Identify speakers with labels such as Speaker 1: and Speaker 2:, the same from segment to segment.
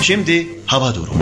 Speaker 1: Şimdi hava durumu.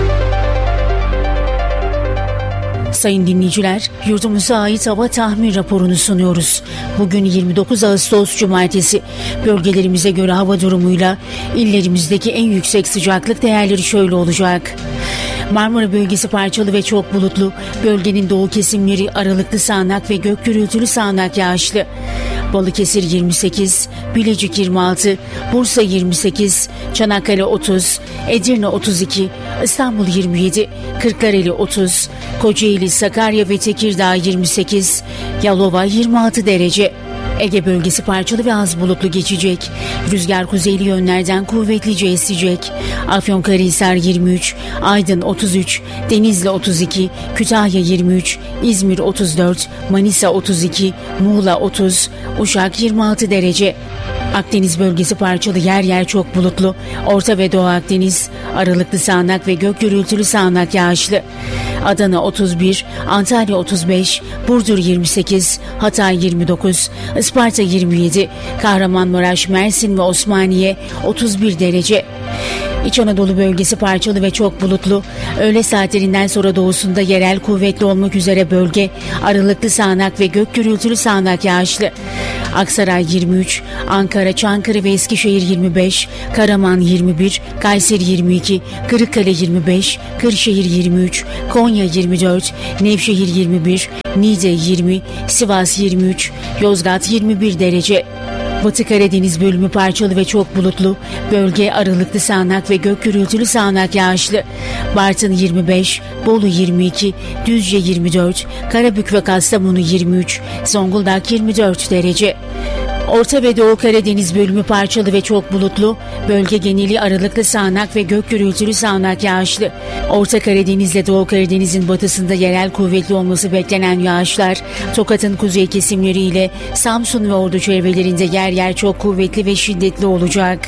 Speaker 2: Sayın dinleyiciler, yurdumuza ait hava tahmin raporunu sunuyoruz. Bugün 29 Ağustos Cumartesi. Bölgelerimize göre hava durumuyla illerimizdeki en yüksek sıcaklık değerleri şöyle olacak. Marmara bölgesi parçalı ve çok bulutlu. Bölgenin doğu kesimleri aralıklı sağanak ve gök gürültülü sağanak yağışlı. Balıkesir 28, Bilecik 26, Bursa 28, Çanakkale 30, Edirne 32, İstanbul 27, Kırklareli 30, Kocaeli, Sakarya ve Tekirdağ 28, Yalova 26 derece. Ege bölgesi parçalı ve az bulutlu geçecek. Rüzgar kuzeyli yönlerden kuvvetlice esecek. Afyonkarahisar 23, Aydın 33, Denizli 32, Kütahya 23, İzmir 34, Manisa 32, Muğla 30, Uşak 26 derece. Akdeniz bölgesi parçalı, yer yer çok bulutlu. Orta ve Doğu Akdeniz aralıklı sağanak ve gök gürültülü sağanak yağışlı. Adana 31, Antalya 35, Burdur 28, Hatay 29, Isparta 27, Kahramanmaraş, Mersin ve Osmaniye 31 derece. İç Anadolu bölgesi parçalı ve çok bulutlu. Öğle saatlerinden sonra doğusunda yerel kuvvetli olmak üzere bölge aralıklı sağanak ve gök gürültülü sağanak yağışlı. Aksaray 23, Ankara, Çankırı ve Eskişehir 25, Karaman 21, Kayseri 22, Kırıkkale 25, Kırşehir 23, Konya 24, Nevşehir 21, Niğde 20, Sivas 23, Yozgat 21 derece. Batı Karadeniz bölümü parçalı ve çok bulutlu. Bölge aralıklı sağanak ve gök gürültülü sağanak yağışlı. Bartın 25, Bolu 22, Düzce 24, Karabük ve Kastamonu 23, Zonguldak 24 derece. Orta ve Doğu Karadeniz bölümü parçalı ve çok bulutlu. Bölge geneli aralıklı sağanak ve gök gürültülü sağanak yağışlı. Orta Karadeniz ile Doğu Karadeniz'in batısında yerel kuvvetli olması beklenen yağışlar, Tokat'ın kuzey kesimleri ile Samsun ve Ordu çevrelerinde yer yer çok kuvvetli ve şiddetli olacak.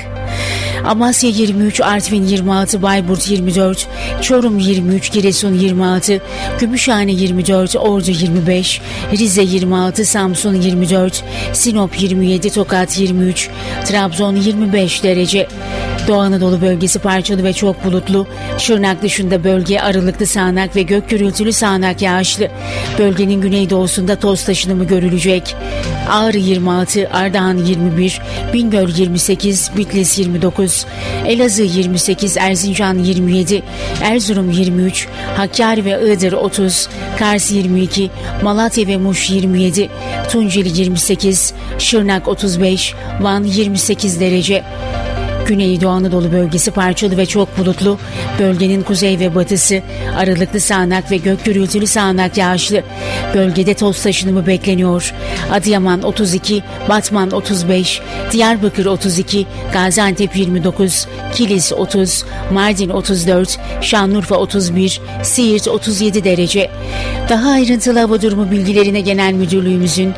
Speaker 2: Amasya 23, Artvin 26, Bayburt 24, Çorum 23, Giresun 26, Gümüşhane 24, Ordu 25, Rize 26, Samsun 24, Sinop 27, Tokat 23, Trabzon 25 derece. Doğu Anadolu bölgesi parçalı ve çok bulutlu. Şırnak dışında bölge aralıklı sağanak ve gök gürültülü sağanak yağışlı. Bölgenin güneydoğusunda toz taşınımı görülecek. Ağrı 26, Ardahan 21, Bingöl 28, Bitlis 29, Elazığ 28, Erzincan 27, Erzurum 23, Hakkari ve Iğdır 30, Kars 22, Malatya ve Muş 27, Tunceli 28, Şırnak 35, Van 28 derece. Güneydoğu Anadolu bölgesi parçalı ve çok bulutlu. Bölgenin kuzey ve batısı aralıklı sağanak ve gök gürültülü sağanak yağışlı. Bölgede toz taşınımı bekleniyor. Adıyaman 32, Batman 35, Diyarbakır 32, Gaziantep 29, Kilis 30, Mardin 34, Şanlıurfa 31, Siirt 37 derece. Daha ayrıntılı hava durumu bilgilerine Genel Müdürlüğümüzün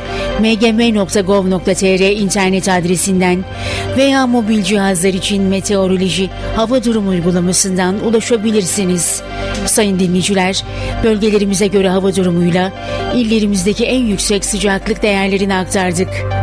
Speaker 2: mgm.gov.tr internet adresinden veya mobil cihazlar için meteoroloji hava durumu uygulamasından ulaşabilirsiniz. Sayın dinleyiciler, bölgelerimize göre hava durumuyla illerimizdeki en yüksek sıcaklık değerlerini aktardık.